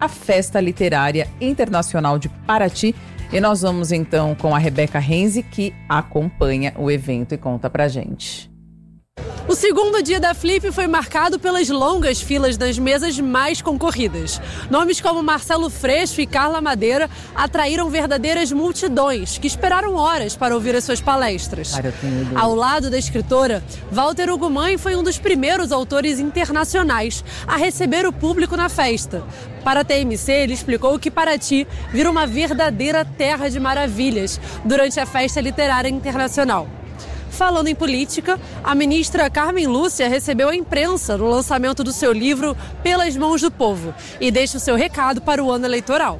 a Festa Literária Internacional de Paraty. E nós vamos então com a Rebeca Renzi, que acompanha o evento e conta pra gente. O segundo dia da Flip foi marcado pelas longas filas das mesas mais concorridas. Nomes como Marcelo Freixo e Carla Madeira atraíram verdadeiras multidões que esperaram horas para ouvir as suas palestras. Ao lado da escritora, Walter Ugumãe foi um dos primeiros autores internacionais a receber o público na festa. Para a TMC, ele explicou que Paraty vira uma verdadeira terra de maravilhas durante a Festa Literária Internacional. Falando em política, a ministra Carmen Lúcia recebeu a imprensa no lançamento do seu livro Pelas Mãos do Povo e deixa o seu recado para o ano eleitoral.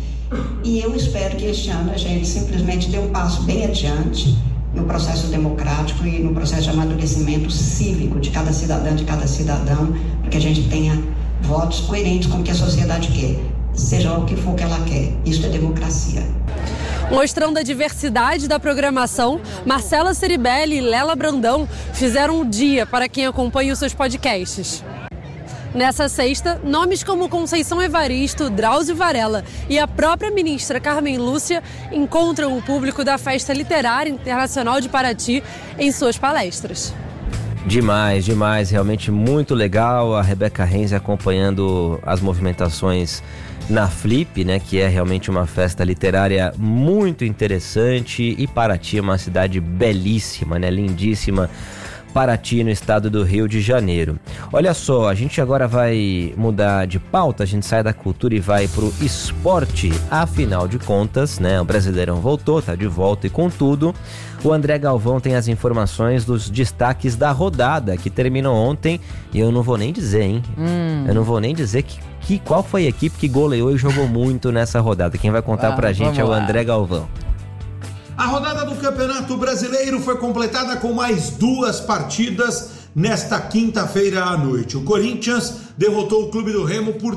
E eu espero que este ano a gente simplesmente dê um passo bem adiante no processo democrático e no processo de amadurecimento cívico de cada cidadã, de cada cidadão, para que a gente tenha votos coerentes com o que a sociedade quer, seja o que for que ela quer. Isso é democracia. Mostrando a diversidade da programação, Marcela Ceribelli e Lela Brandão fizeram um dia para quem acompanha os seus podcasts. Nessa sexta, nomes como Conceição Evaristo, Drauzio Varela e a própria ministra Carmen Lúcia encontram o público da Festa Literária Internacional de Paraty em suas palestras. Demais, realmente muito legal. A Rebeca Renzi acompanhando as movimentações na Flip, né, que é realmente uma festa literária muito interessante, e Paraty é uma cidade belíssima, né, lindíssima. Paraty, no estado do Rio de Janeiro. Olha só, a gente agora vai mudar de pauta, a gente sai da cultura e vai pro esporte. Afinal de contas, né, o Brasileirão voltou, tá de volta e com tudo. O André Galvão tem as informações dos destaques da rodada, que terminou ontem, e eu não vou nem dizer, hein? Eu não vou nem dizer qual foi a equipe que goleou e jogou muito nessa rodada. Quem vai contar pra gente é o André Galvão. A rodada do Campeonato Brasileiro foi completada com mais 2 partidas nesta quinta-feira à noite. O Corinthians derrotou o Clube do Remo por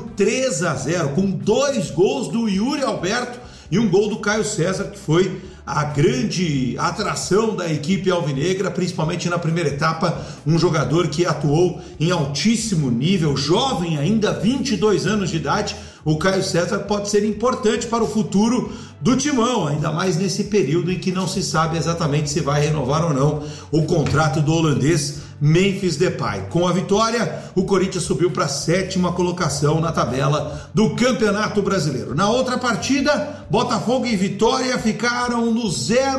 3-0, com 2 gols do Yuri Alberto e um gol do Caio César, que foi a grande atração da equipe alvinegra, principalmente na primeira etapa. Um jogador que atuou em altíssimo nível, jovem ainda, 22 anos de idade. O Caio César pode ser importante para o futuro do Timão, ainda mais nesse período em que não se sabe exatamente se vai renovar ou não o contrato do holandês Memphis Depay. Com a vitória, o Corinthians subiu para a 7ª colocação na tabela do Campeonato Brasileiro. Na outra partida, Botafogo e Vitória ficaram no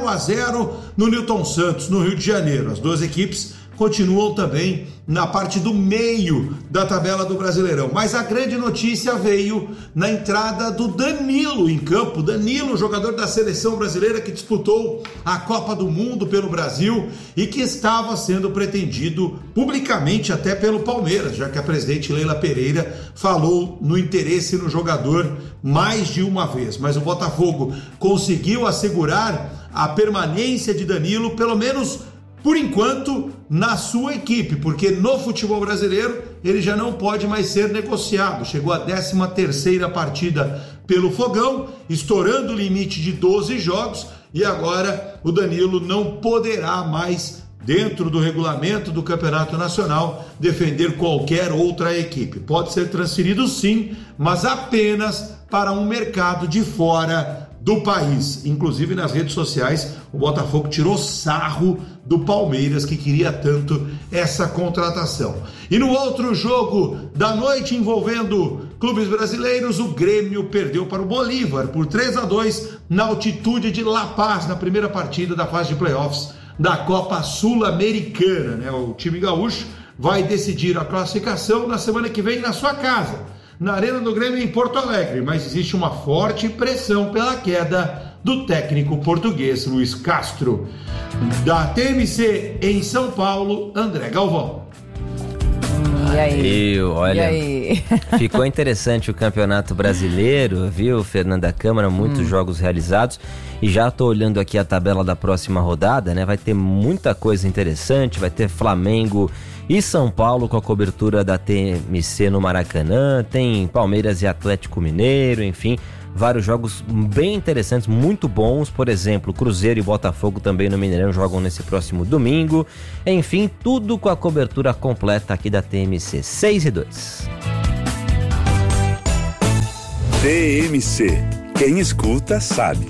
0-0 no Newton Santos, no Rio de Janeiro. As duas equipes continuam também na parte do meio da tabela do Brasileirão. Mas a grande notícia veio na entrada do Danilo em campo. Danilo, jogador da seleção brasileira que disputou a Copa do Mundo pelo Brasil e que estava sendo pretendido publicamente até pelo Palmeiras, já que a presidente Leila Pereira falou no interesse no jogador mais de uma vez. Mas o Botafogo conseguiu assegurar a permanência de Danilo, pelo menos por enquanto, na sua equipe, porque no futebol brasileiro ele já não pode mais ser negociado. Chegou a 13ª partida pelo Fogão, estourando o limite de 12 jogos, e agora o Danilo não poderá mais, dentro do regulamento do Campeonato Nacional, defender qualquer outra equipe. Pode ser transferido sim, mas apenas para um mercado de fora do país. Inclusive nas redes sociais, o Botafogo tirou sarro do Palmeiras, que queria tanto essa contratação. E no outro jogo da noite envolvendo clubes brasileiros, o Grêmio perdeu para o Bolívar por 3-2 na altitude de La Paz, na primeira partida da fase de playoffs da Copa Sul-Americana, né? O time gaúcho vai decidir a classificação na semana que vem na sua casa, na Arena do Grêmio em Porto Alegre, mas existe uma forte pressão pela queda do técnico português Luiz Castro. Da TMC em São Paulo, André Galvão. E aí? Olha, e aí? Ficou interessante o Campeonato Brasileiro, viu, Fernanda Câmara? Muitos jogos realizados. E já estou olhando aqui a tabela da próxima rodada, né? Vai ter muita coisa interessante, vai ter Flamengo e São Paulo com a cobertura da TMC no Maracanã, tem Palmeiras e Atlético Mineiro, enfim, vários jogos bem interessantes, muito bons. Por exemplo, Cruzeiro e Botafogo também no Mineirão jogam nesse próximo domingo. Enfim, tudo com a cobertura completa aqui da TMC. 6-2. TMC. Quem escuta sabe.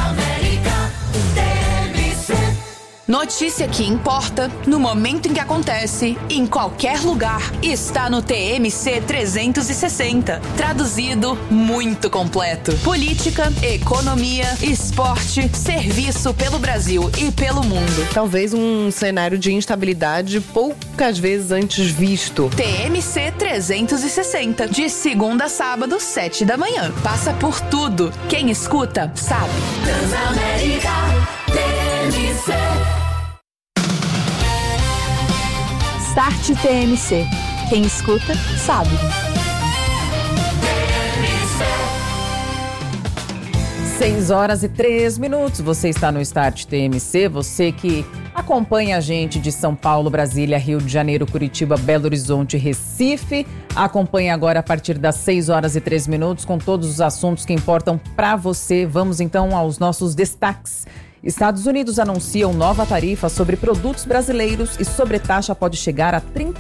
Notícia que importa, no momento em que acontece, em qualquer lugar, está no TMC 360. Traduzido, muito completo. Política, economia, esporte, serviço pelo Brasil e pelo mundo. Talvez um cenário de instabilidade poucas vezes antes visto. TMC 360, de segunda a sábado, 7 da manhã. Passa por tudo. Quem escuta, sabe. Transamérica TMC. Start TMC. Quem escuta, sabe. 6h03. Você está no Start TMC. Você que acompanha a gente de São Paulo, Brasília, Rio de Janeiro, Curitiba, Belo Horizonte, Recife. Acompanha agora a partir das 6h03 com todos os assuntos que importam para você. Vamos então aos nossos destaques. Estados Unidos anunciam nova tarifa sobre produtos brasileiros e sobretaxa pode chegar a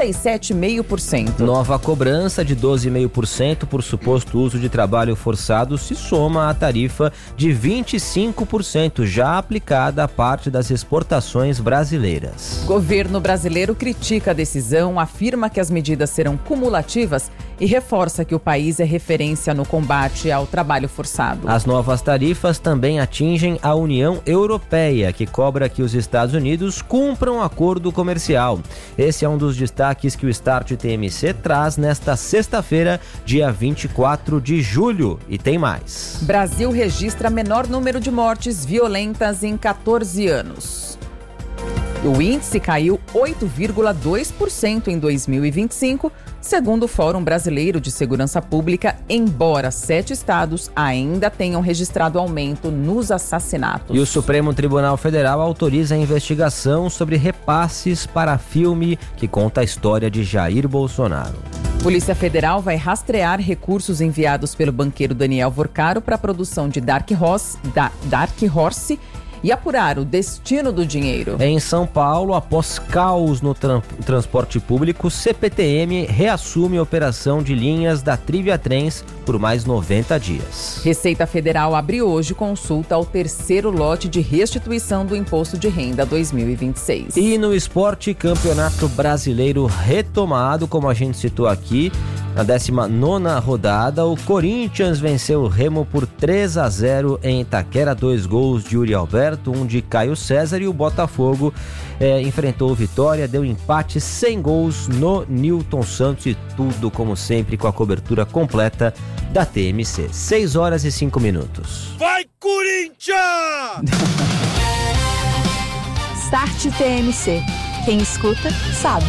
37,5%. Nova cobrança de 12,5% por suposto uso de trabalho forçado se soma à tarifa de 25% já aplicada à parte das exportações brasileiras. Governo brasileiro critica a decisão, afirma que as medidas serão cumulativas e reforça que o país é referência no combate ao trabalho forçado. As novas tarifas também atingem a União Europeia, que cobra que os Estados Unidos cumpram acordo comercial. Esse é um dos destaques que o Start TMC traz nesta sexta-feira, dia 24 de julho. E tem mais. Brasil registra menor número de mortes violentas em 14 anos. O índice caiu 8,2% em 2025, segundo o Fórum Brasileiro de Segurança Pública, embora 7 estados ainda tenham registrado aumento nos assassinatos. E o Supremo Tribunal Federal autoriza a investigação sobre repasses para filme que conta a história de Jair Bolsonaro. Polícia Federal vai rastrear recursos enviados pelo banqueiro Daniel Vorcaro para a produção de Dark Horse e apurar o destino do dinheiro. Em São Paulo, após caos no transporte público, CPTM reassume a operação de linhas da Trivia Trens por mais 90 dias. Receita Federal abre hoje consulta ao terceiro lote de restituição do Imposto de Renda 2026. E no esporte, Campeonato Brasileiro retomado, como a gente citou aqui, na 19ª rodada, o Corinthians venceu o Remo por 3-0 em Itaquera, 2 gols de Yuri Alberto, 1 de Caio César, e o Botafogo enfrentou o Vitória, deu empate sem gols no Newton Santos, e tudo como sempre com a cobertura completa da TMC. 6h05. Vai, Corinthians! Start TMC. Quem escuta, sabe.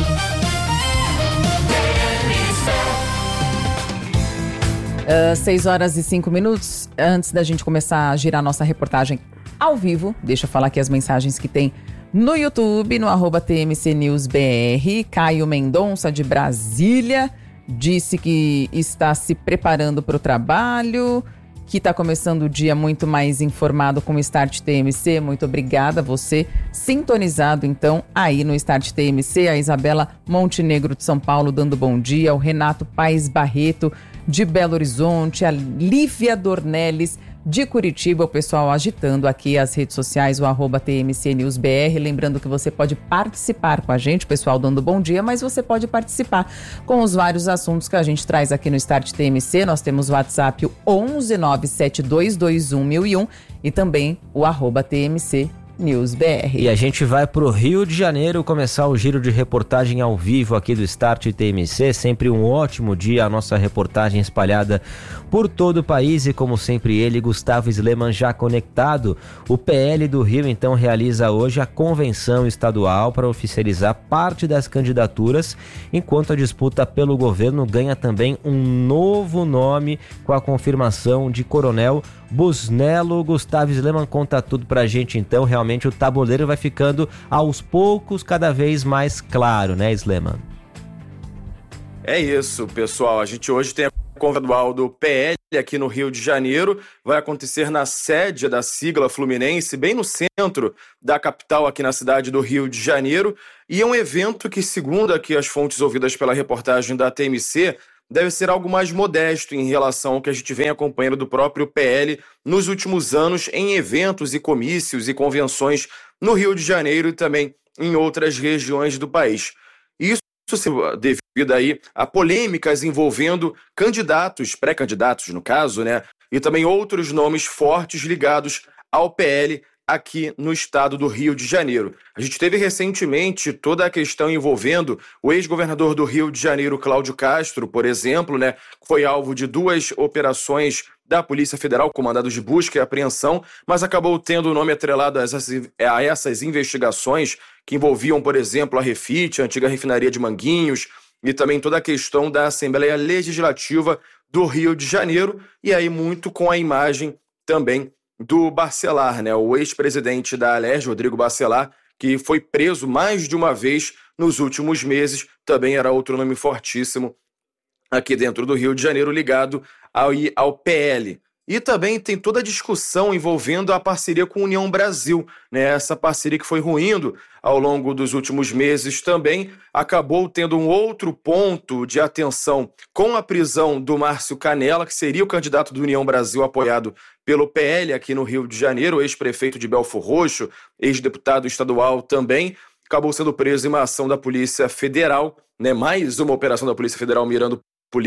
6h05. Antes da gente começar a girar nossa reportagem ao vivo, deixa eu falar aqui as mensagens que tem no YouTube, no @TMCNewsBR. Caio Mendonça, de Brasília, disse que está se preparando para o trabalho, que está começando o dia muito mais informado com o Start TMC. Muito obrigada, você sintonizado então aí no Start TMC. A Isabela Montenegro de São Paulo dando bom dia, o Renato Paes Barreto de Belo Horizonte, a Lívia Dornelles de Curitiba, o pessoal agitando aqui as redes sociais, o @TMCNewsBR. Lembrando que você pode participar com a gente, o pessoal dando bom dia, mas você pode participar com os vários assuntos que a gente traz aqui no Start TMC. Nós temos o WhatsApp 11 97221 e também o @TMC News BR. E a gente vai pro Rio de Janeiro começar o giro de reportagem ao vivo aqui do Start TMC. Sempre um ótimo dia, a nossa reportagem espalhada por todo o país e, como sempre, ele, Gustavo Sleman, já conectado. O PL do Rio, então, realiza hoje a convenção estadual para oficializar parte das candidaturas, enquanto a disputa pelo governo ganha também um novo nome com a confirmação de Coronel Busnello. Gustavo Sleman conta tudo pra gente, então. Realmente o tabuleiro vai ficando aos poucos cada vez mais claro, né, Sleman? É isso, pessoal. A gente hoje tem a convenção do PL aqui no Rio de Janeiro. Vai acontecer na sede da sigla Fluminense, bem no centro da capital, aqui na cidade do Rio de Janeiro. E é um evento que, segundo aqui as fontes ouvidas pela reportagem da TMC, deve ser algo mais modesto em relação ao que a gente vem acompanhando do próprio PL nos últimos anos em eventos e comícios e convenções no Rio de Janeiro e também em outras regiões do país. Isso devido aí a polêmicas envolvendo candidatos, pré-candidatos no caso, né? E também outros nomes fortes ligados ao PL aqui no estado do Rio de Janeiro. A gente teve recentemente toda a questão envolvendo o ex-governador do Rio de Janeiro, Cláudio Castro, por exemplo, né, que foi alvo de 2 operações da Polícia Federal, comandados de busca e apreensão, mas acabou tendo o nome atrelado a essas investigações que envolviam, por exemplo, a Refit, a antiga refinaria de Manguinhos, e também toda a questão da Assembleia Legislativa do Rio de Janeiro, e aí muito com a imagem também do Bacelar, né, o ex-presidente da Alerj, Rodrigo Bacelar, que foi preso mais de uma vez nos últimos meses, também era outro nome fortíssimo aqui dentro do Rio de Janeiro, ligado ao PL. E também tem toda a discussão envolvendo a parceria com a União Brasil, né? Essa parceria que foi ruindo ao longo dos últimos meses também acabou tendo um outro ponto de atenção com a prisão do Márcio Canella, que seria o candidato do União Brasil apoiado pelo PL aqui no Rio de Janeiro, ex-prefeito de Belfor Roxo, ex-deputado estadual também, acabou sendo preso em uma ação da Polícia Federal, né? Mais uma operação da Polícia Federal mirando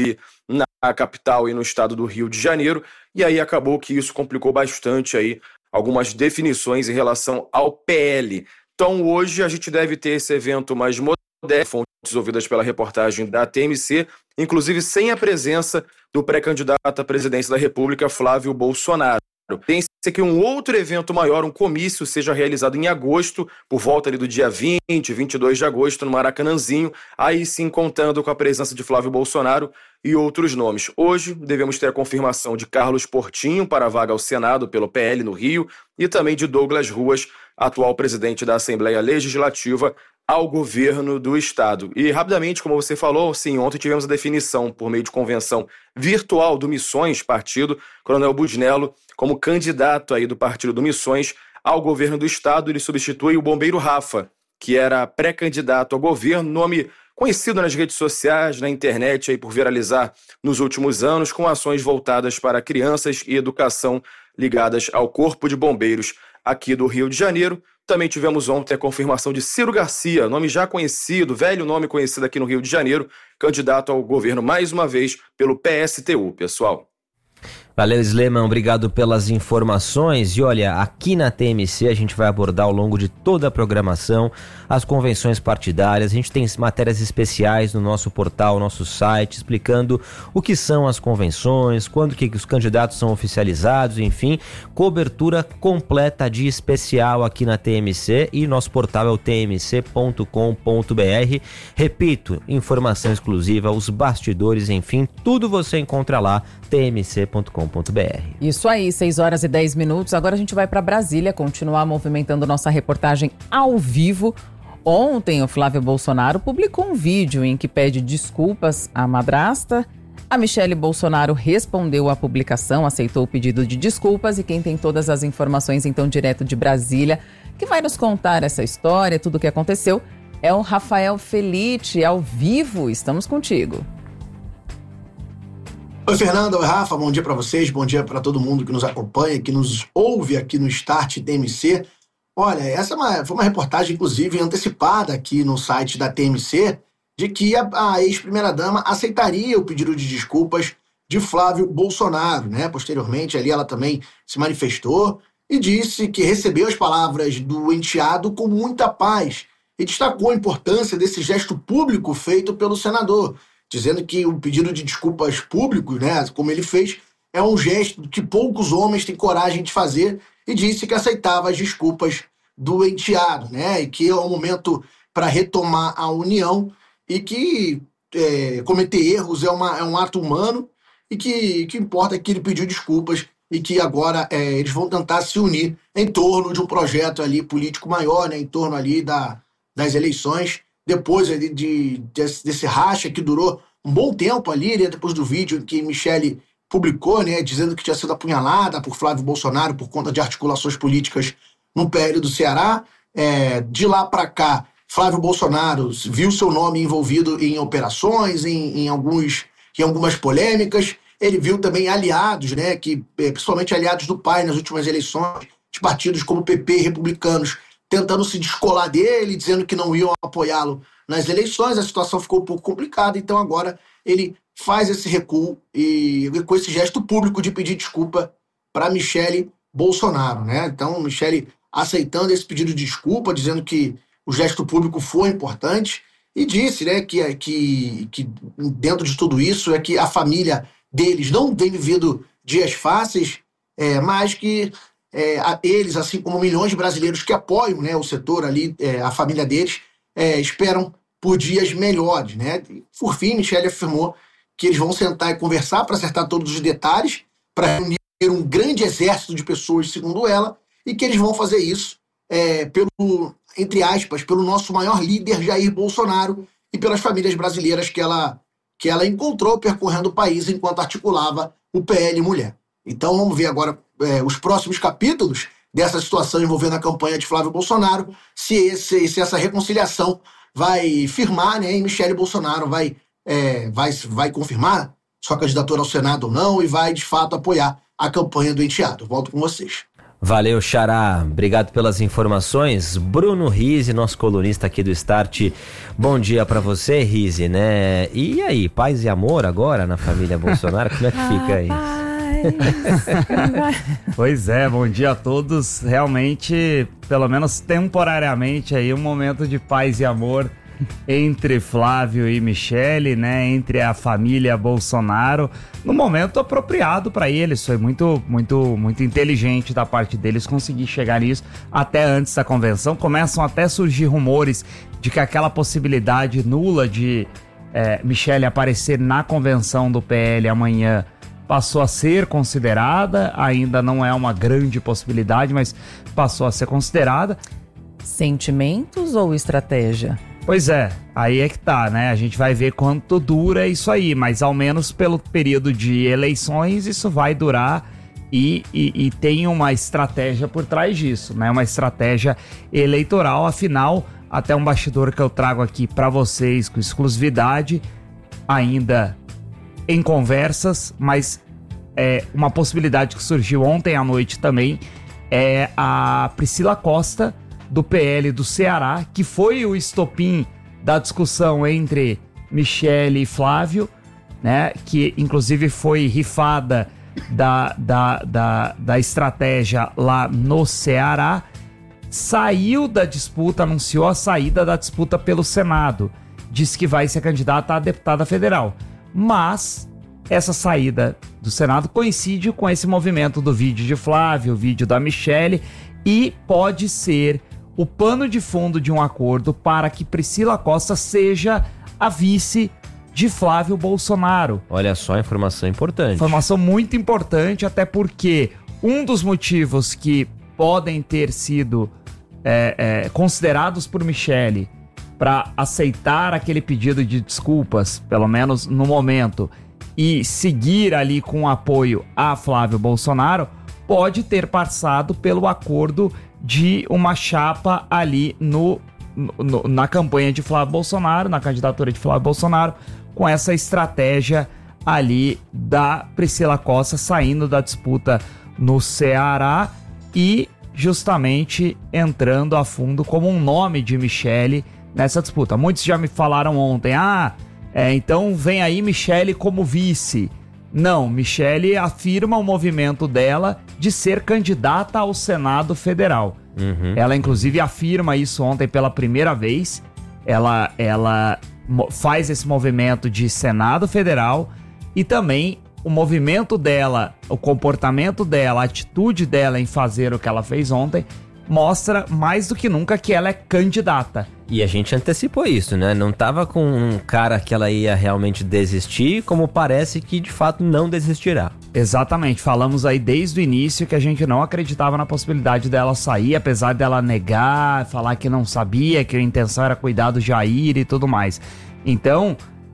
na capital e no estado do Rio de Janeiro, e aí acabou que isso complicou bastante aí algumas definições em relação ao PL. Então hoje a gente deve ter esse evento mais moderno, fontes ouvidas pela reportagem da TMC, inclusive sem a presença do pré-candidato à presidência da República, Flávio Bolsonaro. Tem-se que um outro evento maior, um comício, seja realizado em agosto, por volta ali do dia 20, 22 de agosto, no Maracanãzinho, aí sim contando com a presença de Flávio Bolsonaro e outros nomes. Hoje devemos ter a confirmação de Carlos Portinho para a vaga ao Senado pelo PL no Rio e também de Douglas Ruas, atual presidente da Assembleia Legislativa, ao governo do estado. E rapidamente, como você falou, sim, ontem tivemos a definição por meio de convenção virtual do Missões, partido, Coronel Busnello, como candidato aí do partido do Missões ao governo do estado. Ele substitui o bombeiro Rafa, que era pré-candidato ao governo, nome conhecido nas redes sociais, na internet, aí por viralizar nos últimos anos, com ações voltadas para crianças e educação ligadas ao Corpo de Bombeiros aqui do Rio de Janeiro. Também tivemos ontem a confirmação de Ciro Garcia, nome já conhecido, velho nome conhecido aqui no Rio de Janeiro, candidato ao governo mais uma vez pelo PSTU, pessoal. Valeu, Sleman, obrigado pelas informações. E olha, aqui na TMC a gente vai abordar ao longo de toda a programação as convenções partidárias. A gente tem matérias especiais no nosso portal, nosso site, explicando o que são as convenções, quando que os candidatos são oficializados, enfim, cobertura completa de especial aqui na TMC, e nosso portal é o tmc.com.br. Repito, informação exclusiva, os bastidores, enfim, tudo você encontra lá, tmc.com.br. Isso aí, 6h10. Agora a gente vai para Brasília continuar movimentando nossa reportagem ao vivo. Ontem o Flávio Bolsonaro publicou um vídeo em que pede desculpas à madrasta. A Michele Bolsonaro respondeu à publicação, aceitou o pedido de desculpas, e quem tem todas as informações então direto de Brasília, que vai nos contar essa história, tudo o que aconteceu, é o Rafael Felitti, ao vivo. Estamos contigo. Oi, Fernanda. Oi, Rafa. Bom dia para vocês, bom dia para todo mundo que nos acompanha, que nos ouve aqui no Start TMC. Olha, essa foi uma reportagem, inclusive, antecipada aqui no site da TMC, de que a ex-primeira-dama aceitaria o pedido de desculpas de Flávio Bolsonaro, né? Posteriormente, ali ela também se manifestou e disse que recebeu as palavras do enteado com muita paz e destacou a importância desse gesto público feito pelo senador, dizendo que o pedido de desculpas públicos, né, como ele fez, é um gesto que poucos homens têm coragem de fazer, e disse que aceitava as desculpas do enteado, né, e que é um momento para retomar a união, e que cometer erros é um ato humano, e que importa é que ele pediu desculpas e que agora eles vão tentar se unir em torno de um projeto ali político maior, né, em torno ali das eleições, depois ali desse racha que durou um bom tempo ali, né, depois do vídeo que Michele publicou, né, dizendo que tinha sido apunhalada por Flávio Bolsonaro por conta de articulações políticas no PL do Ceará. De lá para cá, Flávio Bolsonaro viu seu nome envolvido em operações, em alguns em algumas polêmicas. Ele viu também aliados, né, principalmente aliados do pai nas últimas eleições, de partidos como PP e republicanos, tentando se descolar dele, dizendo que não iam apoiá-lo nas eleições. A situação ficou um pouco complicada, então agora ele faz esse recuo e com esse gesto público de pedir desculpa para Michele Bolsonaro, né? Então, Michele aceitando esse pedido de desculpa, dizendo que o gesto público foi importante e disse, né, que dentro de tudo isso é que a família deles não vem vivendo dias fáceis, mas que eles, assim como milhões de brasileiros que apoiam, né, o setor ali, a família deles, esperam por dias melhores, né? E, por fim, Michele afirmou que eles vão sentar e conversar para acertar todos os detalhes, para reunir um grande exército de pessoas, segundo ela, e que eles vão fazer isso entre aspas, pelo nosso maior líder, Jair Bolsonaro, e pelas famílias brasileiras que ela encontrou percorrendo o país enquanto articulava o PL Mulher. Então vamos ver agora os próximos capítulos dessa situação envolvendo a campanha de Flávio Bolsonaro, se essa reconciliação vai firmar, né, e Michele Bolsonaro vai confirmar sua candidatura ao Senado ou não e vai, de fato, apoiar a campanha do enteado. Volto com vocês. Valeu, Xará. Obrigado pelas informações. Bruno Rizzi, nosso colunista aqui do Start. Bom dia pra você, Rizzi, né? E aí, paz e amor agora na família Bolsonaro? Como é que fica aí? Pois é, bom dia a todos. Realmente, pelo menos temporariamente aí, um momento de paz e amor entre Flávio e Michele, né, entre a família Bolsonaro, no momento apropriado para eles. Foi muito inteligente da parte deles conseguir chegar nisso até antes da convenção. Começam até a surgir rumores de que aquela possibilidade nula de Michele aparecer na convenção do PL amanhã passou a ser considerada. Ainda não é uma grande possibilidade, mas passou a ser considerada. Sentimentos ou estratégia? Pois é, aí é que tá, né? A gente vai ver quanto dura isso aí, mas ao menos pelo período de eleições isso vai durar e tem uma estratégia por trás disso, né? Uma estratégia eleitoral, afinal, até um bastidor que eu trago aqui pra vocês com exclusividade, ainda em conversas, mas uma possibilidade que surgiu ontem à noite também é a Priscila Costa, do PL do Ceará, que foi o estopim da discussão entre Michele e Flávio, né, que inclusive foi rifada da estratégia lá no Ceará, saiu da disputa, anunciou a saída da disputa pelo Senado, disse que vai ser candidata a deputada federal, mas essa saída do Senado coincide com esse movimento do vídeo de Flávio, o vídeo da Michele, e pode ser o pano de fundo de um acordo para que Priscila Costa seja a vice de Flávio Bolsonaro. Olha só, informação importante. Informação muito importante, até porque um dos motivos que podem ter sido considerados por Michele para aceitar aquele pedido de desculpas, pelo menos no momento, e seguir ali com apoio a Flávio Bolsonaro, pode ter passado pelo acordo de uma chapa ali na campanha de Flávio Bolsonaro, na candidatura de Flávio Bolsonaro, com essa estratégia ali da Priscila Costa saindo da disputa no Ceará e justamente entrando a fundo como um nome de Michele nessa disputa. Muitos já me falaram ontem, então vem aí Michele como vice. Não, Michele afirma o movimento dela de ser candidata ao Senado Federal. Uhum. Ela, inclusive, afirma isso ontem pela primeira vez. Ela faz esse movimento de Senado Federal e também o movimento dela, o comportamento dela, a atitude dela em fazer o que ela fez ontem mostra mais do que nunca que ela é candidata. E a gente antecipou isso, né? Não tava com um cara que ela ia realmente desistir, como parece que de fato não desistirá. Exatamente, falamos aí desde o início que a gente não acreditava na possibilidade dela sair, apesar dela negar, falar que não sabia, que a intenção era cuidar do Jair e tudo mais. Então,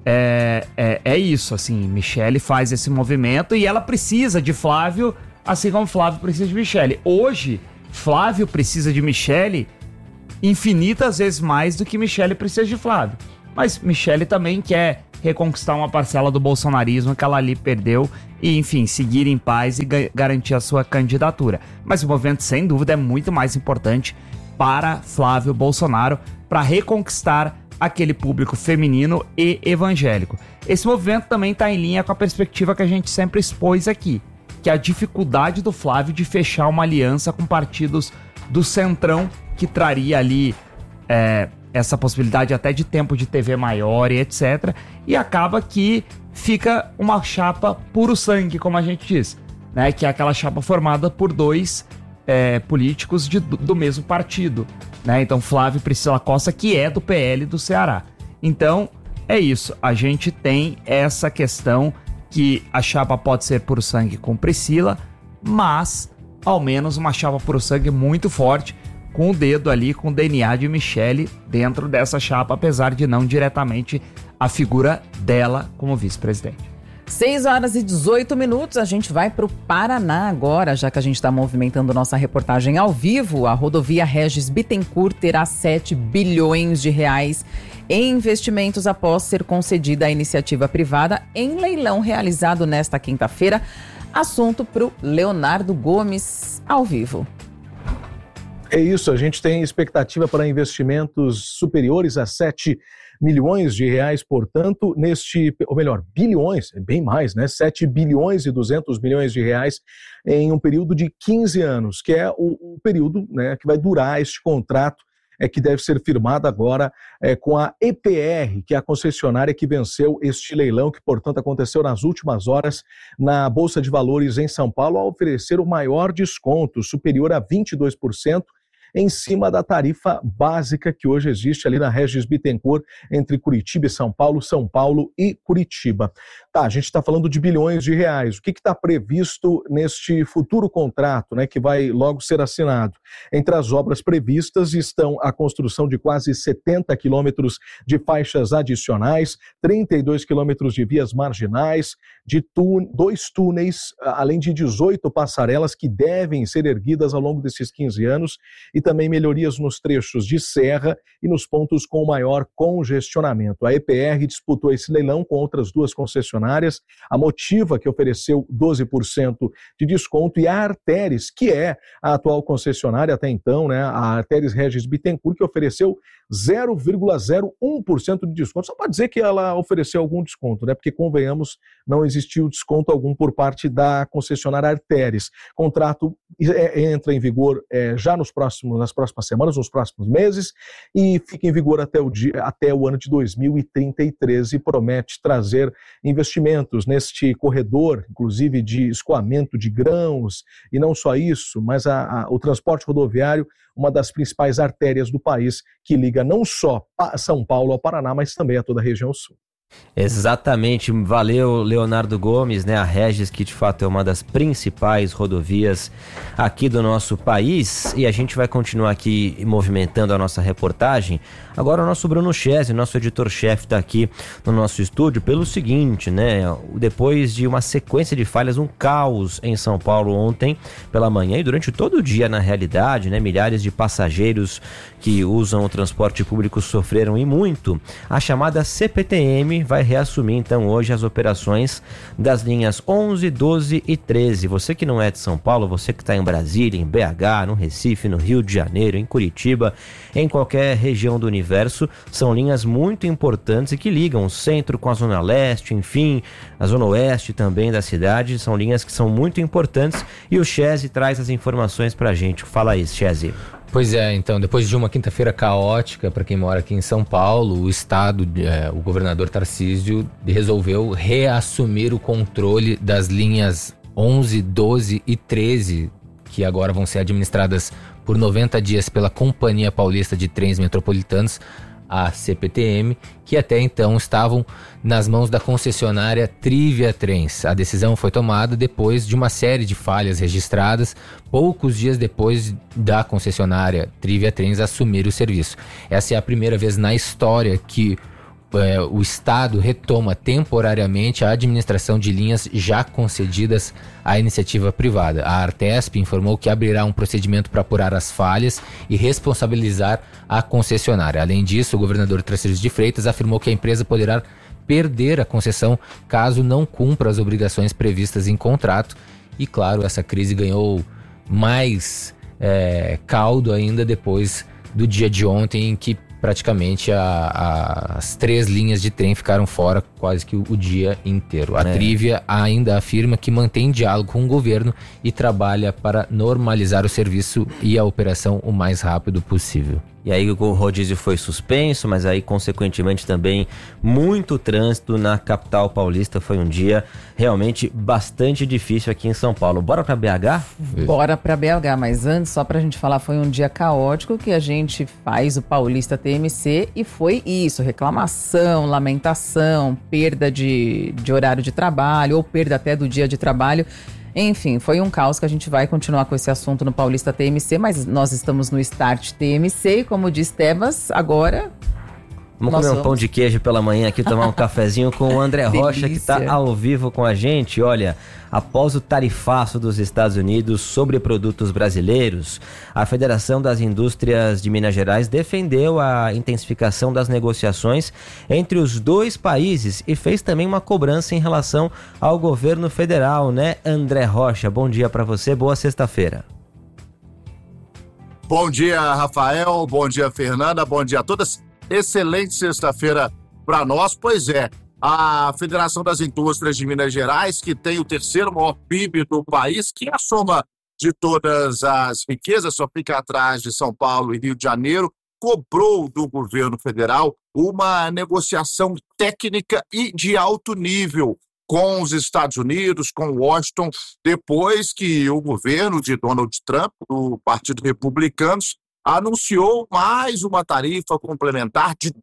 é isso, assim, Michele faz esse movimento e ela precisa de Flávio, assim como Flávio precisa de Michele. Hoje, Flávio precisa de Michele infinitas vezes mais do que Michele precisa de Flávio. Mas Michele também quer reconquistar uma parcela do bolsonarismo que ela ali perdeu e, enfim, seguir em paz e garantir a sua candidatura. Mas o movimento, sem dúvida, é muito mais importante para Flávio Bolsonaro, para reconquistar aquele público feminino e evangélico. Esse movimento também está em linha com a perspectiva que a gente sempre expôs aqui, que é a dificuldade do Flávio de fechar uma aliança com partidos do centrão, que traria ali essa possibilidade até de tempo de TV maior e etc. E acaba que fica uma chapa puro sangue, como a gente diz, né? Que é aquela chapa formada por dois políticos do mesmo partido, né? Então Flávio e Priscila Costa, que é do PL do Ceará. Então é isso, a gente tem essa questão que a chapa pode ser puro sangue com Priscila, mas ao menos uma chapa puro sangue muito forte, com o dedo ali, com o DNA de Michele dentro dessa chapa, apesar de não diretamente a figura dela como vice-presidente. 6h18, a gente vai para o Paraná agora, já que a gente está movimentando nossa reportagem ao vivo. A rodovia Regis Bittencourt terá 7 bilhões de reais em investimentos após ser concedida à iniciativa privada em leilão realizado nesta quinta-feira. Assunto para o Leonardo Gomes, ao vivo. É isso, a gente tem expectativa para investimentos superiores a 7 milhões de reais, portanto, bilhões, é bem mais, né? 7 bilhões e 200 milhões de reais em um período de 15 anos, que é o período, né, que vai durar este contrato, que deve ser firmado agora com a EPR, que é a concessionária que venceu este leilão, que, portanto, aconteceu nas últimas horas na Bolsa de Valores em São Paulo, a oferecer o maior desconto, superior a 22%, em cima da tarifa básica que hoje existe ali na Regis Bittencourt, entre Curitiba e São Paulo e Curitiba. Tá, a gente está falando de bilhões de reais. O que está previsto neste futuro contrato, né, que vai logo ser assinado? Entre as obras previstas estão a construção de quase 70 quilômetros de faixas adicionais, 32 quilômetros de vias marginais, de 2 túneis, além de 18 passarelas que devem ser erguidas ao longo desses 15 anos, e também melhorias nos trechos de serra e nos pontos com maior congestionamento. A EPR disputou esse leilão com outras 2 concessionárias, a Motiva, que ofereceu 12% de desconto, e a Arteris, que é a atual concessionária até então, né, a Arteris Regis Bittencourt, que ofereceu 0,01% de desconto. Só para dizer que ela ofereceu algum desconto, né, porque, convenhamos, não existiu desconto algum por parte da concessionária Arteris. O contrato entra em vigor já nas próximas semanas, nos próximos meses, e fica em vigor até o ano de 2033 e promete trazer investimentos neste corredor, inclusive de escoamento de grãos, e não só isso, mas o transporte rodoviário, uma das principais artérias do país, que liga não só a São Paulo ao Paraná, mas também a toda a região sul. Exatamente, valeu Leonardo Gomes, né? A Regis, que de fato é uma das principais rodovias aqui do nosso país, e a gente vai continuar aqui movimentando a nossa reportagem. Agora o nosso Bruno Chese, nosso editor-chefe, está aqui no nosso estúdio pelo seguinte, né? Depois de uma sequência de falhas, um caos em São Paulo ontem pela manhã e durante todo o dia, na realidade, né? Milhares de passageiros que usam o transporte público sofreram e muito. A chamada CPTM vai reassumir então hoje as operações das linhas 11, 12 e 13. Você que não é de São Paulo, você que está em Brasília, em BH, no Recife, no Rio de Janeiro, em Curitiba, em qualquer região do universo, são linhas muito importantes e que ligam o centro com a zona leste, enfim, a zona oeste também da cidade. São linhas que são muito importantes e o Chese traz as informações pra gente. Fala aí, Chese. Pois é, então, depois de uma quinta-feira caótica para quem mora aqui em São Paulo, o governador Tarcísio resolveu reassumir o controle das linhas 11, 12 e 13, que agora vão ser administradas por 90 dias pela Companhia Paulista de Trens Metropolitanos, a CPTM, que até então estavam nas mãos da concessionária Trivia Trens. A decisão foi tomada depois de uma série de falhas registradas, poucos dias depois da concessionária Trivia Trens assumir o serviço. Essa é a primeira vez na história que o Estado retoma temporariamente a administração de linhas já concedidas à iniciativa privada. A Artesp informou que abrirá um procedimento para apurar as falhas e responsabilizar a concessionária. Além disso, o governador Tarcísio de Freitas afirmou que a empresa poderá perder a concessão caso não cumpra as obrigações previstas em contrato. E claro, essa crise ganhou mais caldo ainda depois do dia de ontem, em que praticamente as 3 linhas de trem ficaram fora quase que o dia inteiro. A Trívia ainda afirma que mantém diálogo com o governo e trabalha para normalizar o serviço e a operação o mais rápido possível. E aí o rodízio foi suspenso, mas aí consequentemente também muito trânsito na capital paulista. Foi um dia realmente bastante difícil aqui em São Paulo. Bora pra BH? Bora pra BH, mas antes, só pra gente falar, foi um dia caótico que a gente faz o Paulista TMC e foi isso, reclamação, lamentação, perda de horário de trabalho ou perda até do dia de trabalho. Enfim, foi um caos que a gente vai continuar com esse assunto no Paulista TMC, mas nós estamos no Start TMC e, como diz Tebas, agora... Vamos comer um pão de queijo pela manhã aqui, tomar um cafezinho com o André Rocha, que está ao vivo com a gente. Olha, após o tarifaço dos Estados Unidos sobre produtos brasileiros, a Federação das Indústrias de Minas Gerais defendeu a intensificação das negociações entre os dois países e fez também uma cobrança em relação ao governo federal, né, André Rocha? Bom dia para você, boa sexta-feira. Bom dia, Rafael, bom dia, Fernanda, bom dia a todas. Excelente sexta-feira para nós. Pois é, a Federação das Indústrias de Minas Gerais, que tem o 3º maior PIB do país, que é a soma de todas as riquezas, só fica atrás de São Paulo e Rio de Janeiro, cobrou do governo federal uma negociação técnica e de alto nível com os Estados Unidos, com Washington, depois que o governo de Donald Trump, do Partido Republicano, anunciou mais uma tarifa complementar de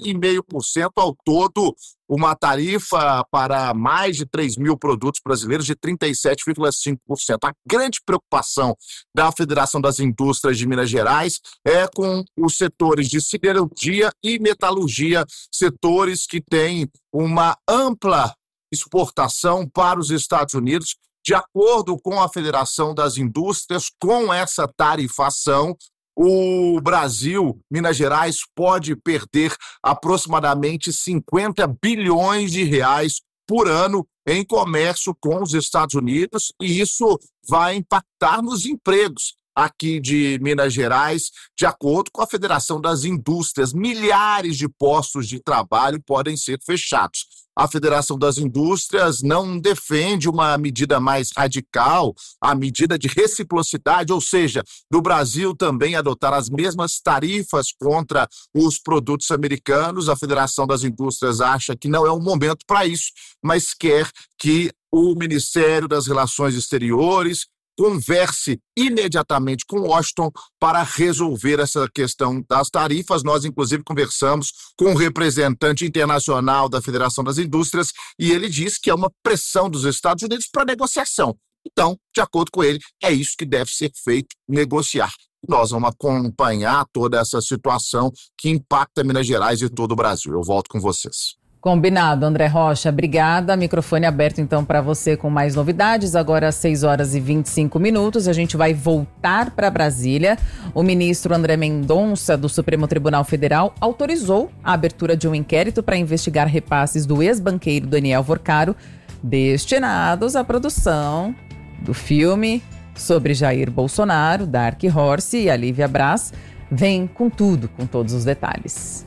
12,5% ao todo, uma tarifa para mais de 3 mil produtos brasileiros de 37,5%. A grande preocupação da Federação das Indústrias de Minas Gerais é com os setores de siderurgia e metalurgia, setores que têm uma ampla exportação para os Estados Unidos. De acordo com a Federação das Indústrias, com essa tarifação, o Brasil, Minas Gerais, pode perder aproximadamente 50 bilhões de reais por ano em comércio com os Estados Unidos, e isso vai impactar nos empregos aqui de Minas Gerais. De acordo com a Federação das Indústrias, milhares de postos de trabalho podem ser fechados. A Federação das Indústrias não defende uma medida mais radical, a medida de reciprocidade, ou seja, do Brasil também adotar as mesmas tarifas contra os produtos americanos. A Federação das Indústrias acha que não é o momento para isso, mas quer que o Ministério das Relações Exteriores converse imediatamente com Washington para resolver essa questão das tarifas. Nós, inclusive, conversamos com o representante internacional da Federação das Indústrias e ele diz que é uma pressão dos Estados Unidos para negociação. Então, de acordo com ele, é isso que deve ser feito, negociar. Nós vamos acompanhar toda essa situação que impacta Minas Gerais e todo o Brasil. Eu volto com vocês. Combinado, André Rocha, obrigada. Microfone aberto então para você com mais novidades. Agora às 6h25, a gente vai voltar para Brasília. O ministro André Mendonça, do Supremo Tribunal Federal, autorizou a abertura de um inquérito para investigar repasses do ex-banqueiro Daniel Vorcaro, destinados à produção do filme sobre Jair Bolsonaro, Dark Horse, e a Lívia Braz vem com tudo, com todos os detalhes.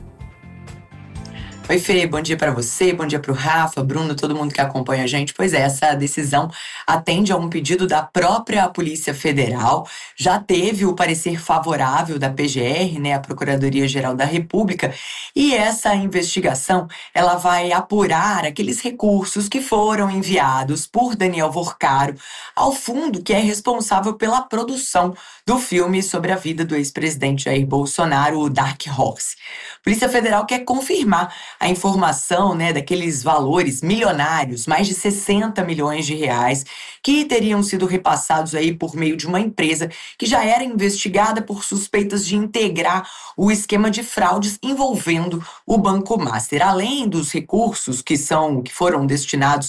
Oi, Fê, bom dia para você, bom dia para o Rafa, Bruno, todo mundo que acompanha a gente. Pois é, essa decisão atende a um pedido da própria Polícia Federal. Já teve o parecer favorável da PGR, né, a Procuradoria-Geral da República, e essa investigação, ela vai apurar aqueles recursos que foram enviados por Daniel Vorcaro ao fundo que é responsável pela produção do filme sobre a vida do ex-presidente Jair Bolsonaro, o Dark Horse. A Polícia Federal quer confirmar a informação, né, daqueles valores milionários, mais de 60 milhões de reais, que teriam sido repassados aí por meio de uma empresa que já era investigada por suspeitas de integrar o esquema de fraudes envolvendo o Banco Master. Além dos recursos que foram destinados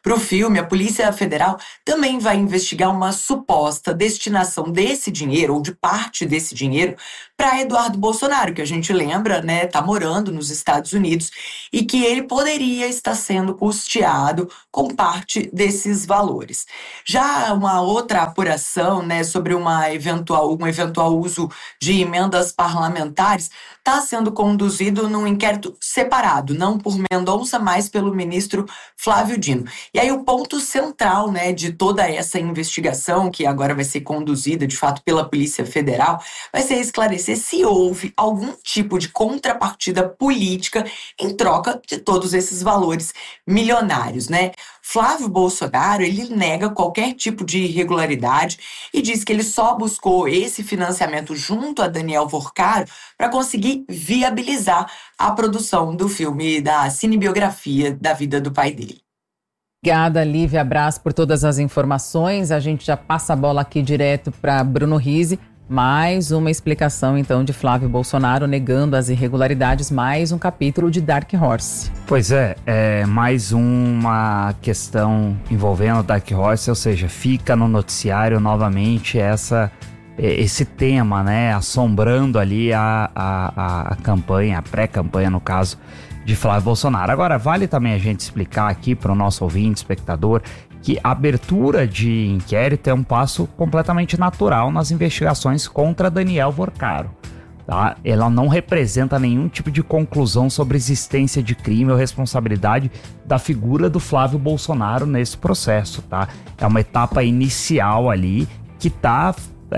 para o filme, a Polícia Federal também vai investigar uma suposta destinação desse dinheiro, ou de parte desse dinheiro, para Eduardo Bolsonaro, que a gente lembra, né, está morando nos Estados Unidos, e que ele poderia estar sendo custeado com parte desses valores. Já uma outra apuração, né, sobre um eventual uso de emendas parlamentares está sendo conduzido num inquérito separado, não por Mendonça, mas pelo ministro Flávio Dino. E aí o ponto central, né, de toda essa investigação, que agora vai ser conduzida de fato pela Polícia Federal, vai ser esclarecer se houve algum tipo de contrapartida política em troca de todos esses valores milionários, né? Flávio Bolsonaro, ele nega qualquer tipo de irregularidade e diz que ele só buscou esse financiamento junto a Daniel Vorcaro para conseguir viabilizar a produção do filme, da cinebiografia da vida do pai dele. Obrigada, Lívia Braz, por todas as informações. A gente já passa a bola aqui direto para Bruno Rizzi. Mais uma explicação, então, de Flávio Bolsonaro negando as irregularidades, mais um capítulo de Dark Horse. Pois é, mais uma questão envolvendo Dark Horse, ou seja, fica no noticiário novamente esse tema, né, assombrando ali a campanha, a pré-campanha, no caso, de Flávio Bolsonaro. Agora, vale também a gente explicar aqui para o nosso ouvinte, espectador, que a abertura de inquérito é um passo completamente natural nas investigações contra Daniel Vorcaro. Tá? Ela não representa nenhum tipo de conclusão sobre existência de crime ou responsabilidade da figura do Flávio Bolsonaro nesse processo. Tá? É uma etapa inicial ali que está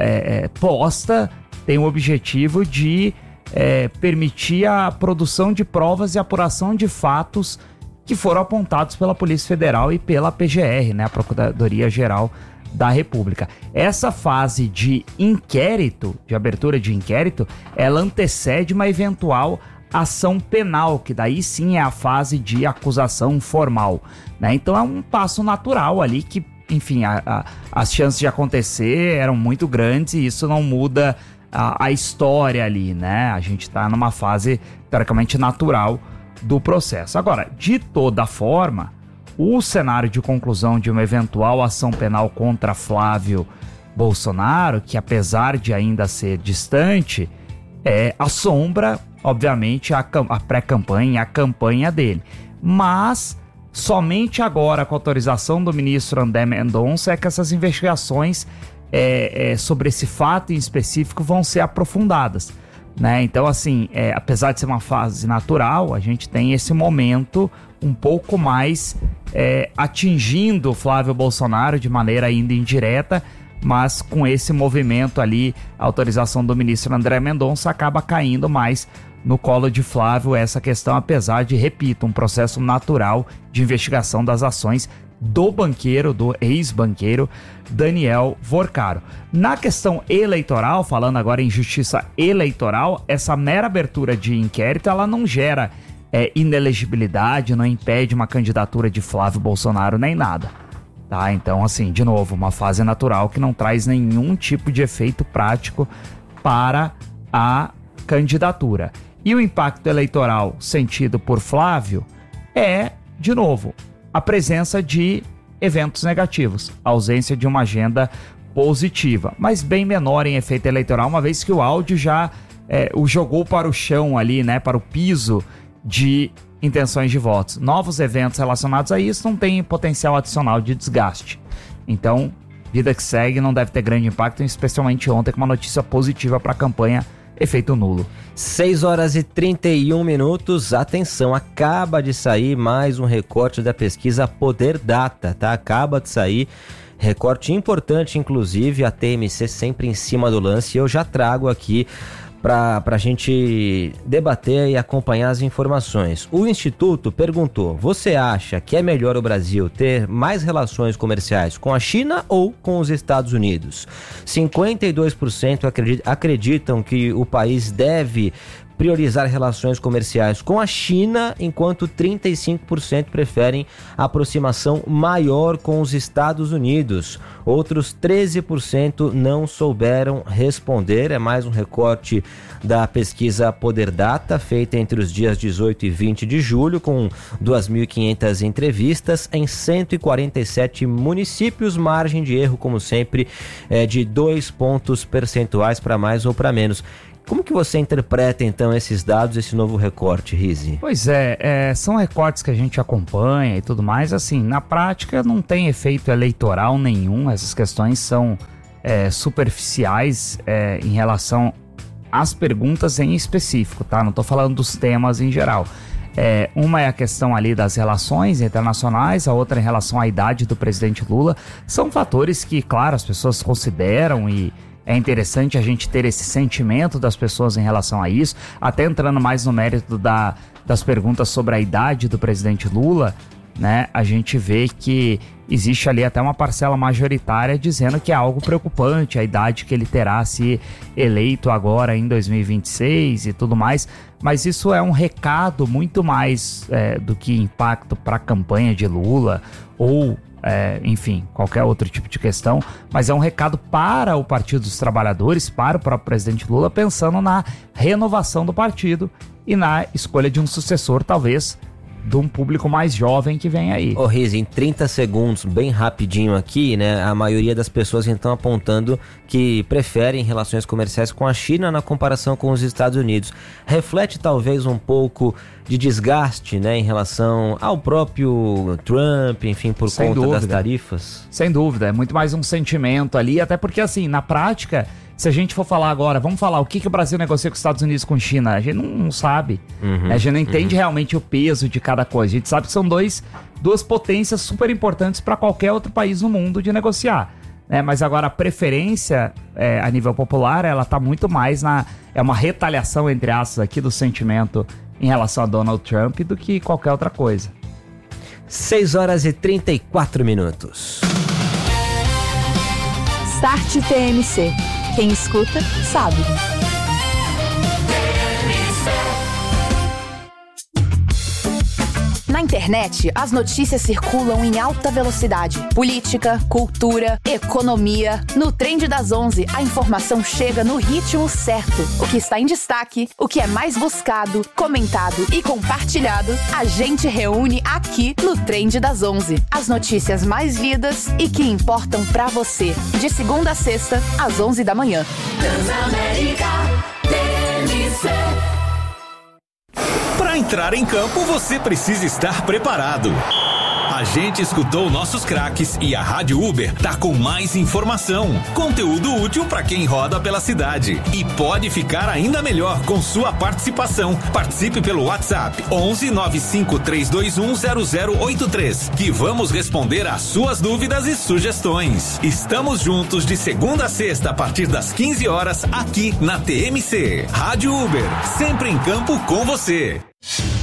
posta, tem o objetivo de permitir a produção de provas e apuração de fatos que foram apontados pela Polícia Federal e pela PGR, né, a Procuradoria-Geral da República. Essa fase de inquérito, de abertura de inquérito, ela antecede uma eventual ação penal, que daí sim é a fase de acusação formal, né? Então é um passo natural ali que, enfim, as chances de acontecer eram muito grandes e isso não muda a história ali, né? A gente está numa fase teoricamente natural do processo. Agora, de toda forma, o cenário de conclusão de uma eventual ação penal contra Flávio Bolsonaro, que apesar de ainda ser distante, assombra, obviamente, a pré-campanha, a campanha dele. Mas somente agora, com a autorização do ministro André Mendonça, é que essas investigações sobre esse fato em específico vão ser aprofundadas. Né? Então, assim, apesar de ser uma fase natural, a gente tem esse momento um pouco mais atingindo Flávio Bolsonaro de maneira ainda indireta, mas com esse movimento ali, a autorização do ministro André Mendonça acaba caindo mais no colo de Flávio essa questão, apesar de, repito, um processo natural de investigação das ações do banqueiro, do ex-banqueiro Daniel Vorcaro. Na questão eleitoral, falando agora em justiça eleitoral, essa mera abertura de inquérito, ela não gera inelegibilidade, não impede uma candidatura de Flávio Bolsonaro nem nada. Tá? Então, assim, de novo, uma fase natural que não traz nenhum tipo de efeito prático para a candidatura. E o impacto eleitoral sentido por Flávio é, de novo, a presença de eventos negativos, a ausência de uma agenda positiva, mas bem menor em efeito eleitoral, uma vez que o áudio já o jogou para o chão ali, né, para o piso de intenções de votos. Novos eventos relacionados a isso não têm potencial adicional de desgaste. Então, vida que segue, não deve ter grande impacto, especialmente ontem com uma notícia positiva para a campanha, efeito nulo. 6 horas e 31 minutos, atenção, acaba de sair mais um recorte da pesquisa Poder Data, tá? Acaba de sair, recorte importante, inclusive, a TMC sempre em cima do lance, e eu já trago aqui para a gente debater e acompanhar as informações. O Instituto perguntou: você acha que é melhor o Brasil ter mais relações comerciais com a China ou com os Estados Unidos? 52% acreditam que o país deve priorizar relações comerciais com a China, enquanto 35% preferem aproximação maior com os Estados Unidos. Outros 13% não souberam responder. É mais um recorte da pesquisa Poder Data, feita entre os dias 18 e 20 de julho, com 2.500 entrevistas em 147 municípios. Margem de erro, como sempre, é de 2 pontos percentuais para mais ou para menos. Como que você interpreta, então, esses dados, esse novo recorte, Rizzi? Pois são recortes que a gente acompanha e tudo mais. Assim, na prática não tem efeito eleitoral nenhum. Essas questões são superficiais em relação às perguntas em específico, tá? Não estou falando dos temas em geral. Uma é a questão ali das relações internacionais, a outra em relação à idade do presidente Lula. São fatores que, claro, as pessoas consideram e é interessante a gente ter esse sentimento das pessoas em relação a isso. Até entrando mais no mérito das perguntas sobre a idade do presidente Lula, né? A gente vê que existe ali até uma parcela majoritária dizendo que é algo preocupante a idade que ele terá se eleito agora em 2026 e tudo mais. Mas isso é um recado muito mais do que impacto para a campanha de Lula ou enfim, qualquer outro tipo de questão, mas é um recado para o Partido dos Trabalhadores, para o próprio presidente Lula, pensando na renovação do partido e na escolha de um sucessor, talvez, de um público mais jovem que vem aí. Ô Rizzi, em 30 segundos, bem rapidinho aqui, né? A maioria das pessoas então apontando que preferem relações comerciais com a China na comparação com os Estados Unidos. Reflete talvez um pouco de desgaste, né, em relação ao próprio Trump, enfim, por Sem conta dúvida. das tarifas? Sem dúvida, é muito mais um sentimento ali, até porque assim, na prática, se a gente for falar agora, vamos falar o que o Brasil negocia com os Estados Unidos com a China, a gente não sabe, a gente não entende realmente o peso de cada coisa, a gente sabe que são duas potências super importantes para qualquer outro país no mundo de negociar, né? Mas agora a preferência a nível popular, ela tá muito mais é uma retaliação, entre aspas, aqui do sentimento em relação a Donald Trump do que qualquer outra coisa. 6h34. Start TMC. Quem escuta, sabe. Na internet, as notícias circulam em alta velocidade. Política, cultura, economia. No Trend das 11, a informação chega no ritmo certo. O que está em destaque, o que é mais buscado, comentado e compartilhado, a gente reúne aqui no Trend das 11. As notícias mais lidas e que importam pra você. De segunda a sexta, às 11 da manhã. Transamérica TMC. Para entrar em campo, você precisa estar preparado. A gente escutou nossos craques e a Rádio Uber tá com mais informação, conteúdo útil para quem roda pela cidade. E pode ficar ainda melhor com sua participação. Participe pelo WhatsApp 11 95 321 0083, que vamos responder às suas dúvidas e sugestões. Estamos juntos de segunda a sexta a partir das 15 horas aqui na TMC. Rádio Uber, sempre em campo com você.